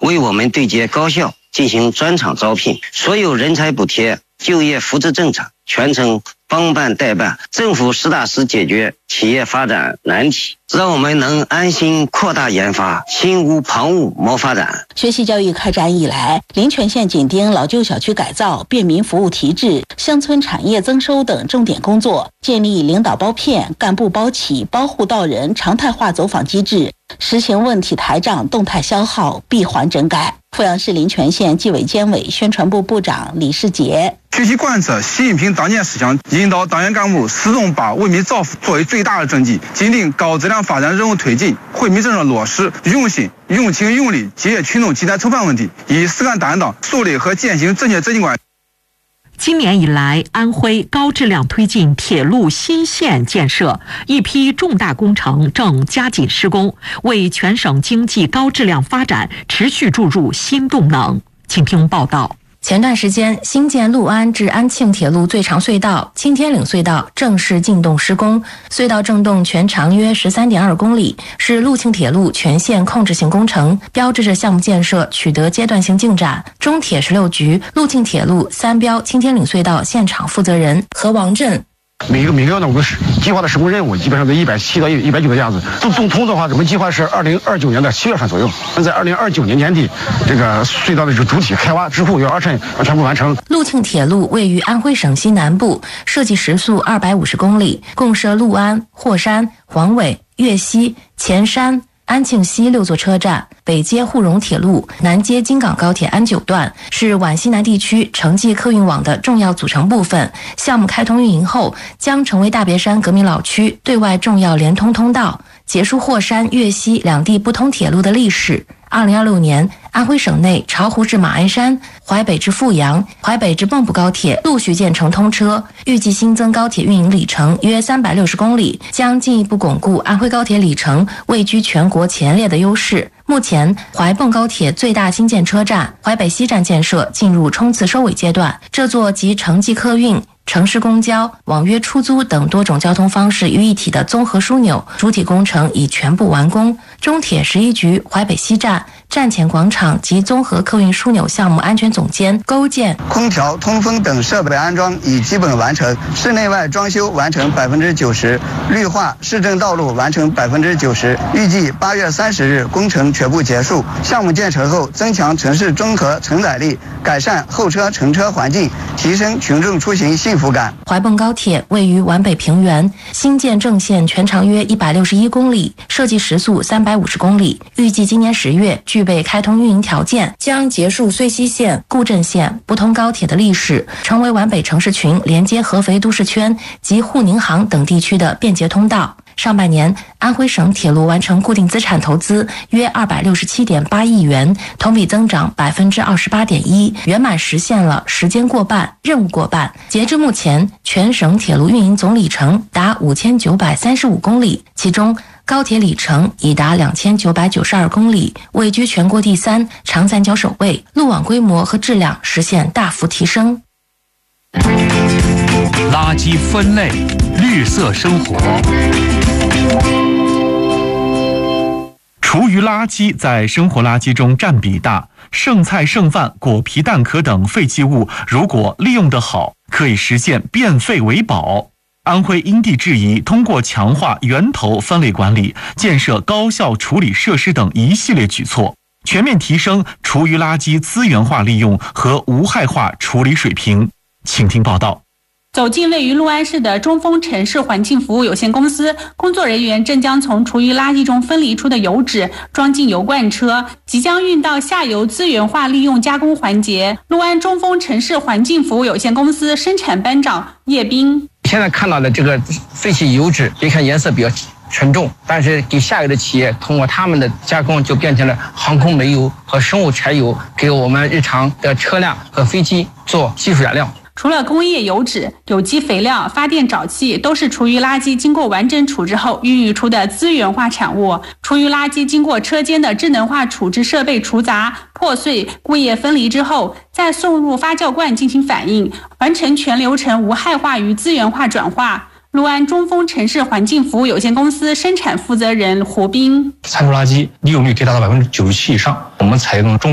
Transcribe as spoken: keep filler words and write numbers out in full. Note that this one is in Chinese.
为我们对接高校进行专场招聘，所有人才补贴、就业扶持政策全程帮办代办，政府实打实解决企业发展难题，让我们能安心扩大研发，心无旁骛谋发展。 学习教育开展以来，临泉县紧盯老旧小区改造、便民服务提质、乡村产业增收等重点工作，建立领导包片、干部包起、包户到人常态化走访机制，实行问题台账、动态消耗、闭环整改。阜阳市临泉县纪委监委宣传部部长李世杰： 具体贯彻习近平当前思想，引导党员干部始终把为民造福作为最大的政绩，紧盯高质量发展任务推进、惠民政策落实，用心、用情、用力解决群众急难愁烦问题，以实干担当树立和践行正确执行关系。 今年以来，安徽高质量推进铁路新线建设，一批重大工程正加紧施工，为全省经济高质量发展持续注入新动能。请听报道。 前段时间，新建六安至安庆铁路最长隧道青天岭隧道正式进洞施工，隧道正洞全长约 十三点二公里，是陆庆铁路全线控制性工程，标志着项目建设取得阶段性进展。中铁十六局陆庆铁路三标青天岭隧道现场负责人何王震： 每个每个呢，我是计划的施工任务基本上在一百七到一百九的样子。总总统的话，我们计划是二零二九年的七月份左右，在二零二九年年底，这个隧道的主体开挖之后要二成全部完成。 陆庆铁路位于安徽省西南部，设计时速二百五十公里，共设六安、霍山、黄尾、岳西、潜山、安庆西六座车站，北接沪蓉铁路，南接京港高铁安九段，是皖西南地区城际客运网的重要组成部分。项目开通运营后，将成为大别山革命老区对外重要连通通道，结束霍山、岳西两地不通铁路的历史。二零二六年，安徽省内巢湖至马鞍山、淮北至阜阳、淮北至蚌埠高铁陆续建成通车，预计新增高铁运营里程约三百六十公里，将进一步巩固安徽高铁里程位居全国前列的优势。目前，淮蚌高铁最大新建车站淮北西站建设进入冲刺收尾阶段，这座集城际客运、城市公交、网约出租等多种交通方式于一体的综合枢纽主体工程已全部完工。中铁十一局淮北西站站前广场及综合客运枢纽项目安全总监勾践： 空调、通风等设备安装已基本完成，室内外装修完成百分之九十，绿化、市政道路完成百分之九十，预计八月三十日工程全部结束。项目建成后，增强城市综合承载力，改善候车乘车环境，提升群众出行幸福感。 淮蚌高铁位于皖北平原，新建正线全长约一百六十一公里，设计时速三百五十公里，预计今年十月具备开通运营条件，将结束睢溪线、固镇线不通高铁的历史，成为皖北城市群连接合肥都市圈及沪宁杭等地区的便捷通道。上半年，安徽省铁路完成固定资产投资约二百六十七点八亿元，同比增长百分之二十八点一，圆满实现了时间过半、任务过半。截至目前，全省铁路运营总里程达五千九百三十五公里，其中高铁里程已达两千九百九十二公里，位居全国第三，长三角首位，路网规模和质量实现大幅提升。 垃圾分类，绿色生活。厨余垃圾在生活垃圾中占比大，剩菜剩饭、果皮蛋壳等废弃物，如果利用得好，可以实现变废为宝。安徽因地制宜，通过强化源头分类管理、建设高效处理设施等一系列举措，全面提升厨余垃圾资源化利用和无害化处理水平。请听报道。 走进位于六安市的中丰城市环境服务有限公司，工作人员正将从厨余垃圾中分离出的油脂装进油罐车，即将运到下游资源化利用加工环节。六安中丰城市环境服务有限公司生产班长叶斌： 现在看到的这个废弃油脂，别看颜色比较沉重，但是给下游的企业通过他们的加工，就变成了航空煤油和生物柴油，给我们日常的车辆和飞机做技术燃料。 除了工业油脂、有机肥料、发电沼气，都是厨余垃圾经过完整处置后孕育出的资源化产物。厨余垃圾经过车间的智能化处置设备除杂、破碎、固液分离之后，再送入发酵罐进行反应，完成全流程无害化与资源化转化。六安中丰城市环境服务有限公司生产负责人胡斌： 餐厨垃圾利用率可以达到百分之九十七以上，我们采用中